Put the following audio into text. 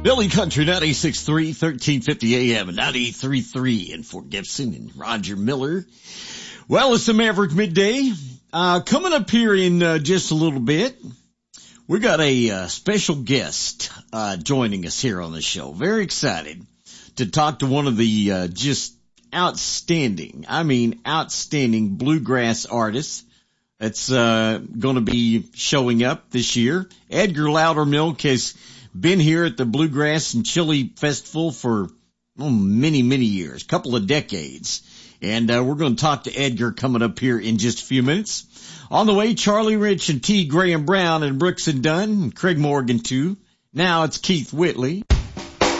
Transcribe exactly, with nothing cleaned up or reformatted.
Billy Country ninety-six point three, thirteen fifty A M and ninety-three point three in Fort Gibson and Roger Miller. Well, it's the Maverick Midday. Uh, coming up here in uh, just a little bit, we got a uh, special guest uh, joining us here on the show. Very excited to talk to one of the uh, just outstanding, I mean outstanding bluegrass artists that's uh, going to be showing up this year. Edgar Loudermilk has been here at the Bluegrass and Chili Festival for oh, many, many years, couple of decades. And uh, we're going to talk to Edgar coming up here in just a few minutes. On the way, Charlie Rich and T. Graham Brown and Brooks and Dunn and Craig Morgan too. Now it's Keith Whitley.